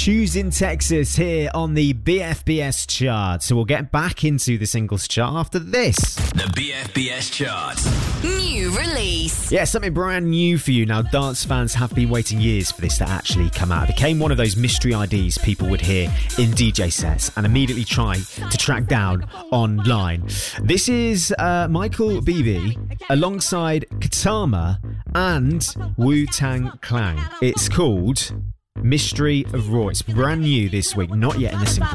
Choosing Texas here on the BFBS chart. So we'll get back into the singles chart after this. The BFBS chart. New release. Yeah, something brand new for you. Now, dance fans have been waiting years for this to actually come out. It became one of those mystery IDs people would hear in DJ sets and immediately try to track down online. This is Michael Bibi alongside Katama and Wu-Tang Clan. It's called Mystery of Raw. It's brand new this week, not yet in the single